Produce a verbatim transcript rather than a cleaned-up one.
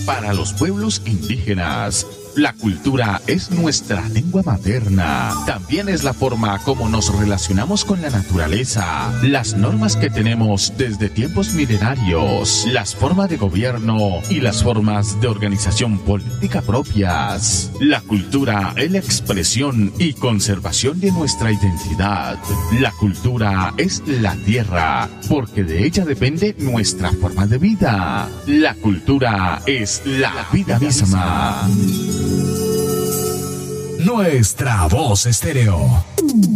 Para los pueblos indígenas, la cultura es nuestra lengua materna. También es la forma como nos relacionamos con la naturaleza, las normas que tenemos desde tiempos milenarios, las formas de gobierno y las formas de organización política propias. La cultura es la expresión y conservación de nuestra identidad. La cultura es la tierra, porque de ella depende nuestra forma de vida. La cultura es la vida misma. Nuestra Voz Estéreo.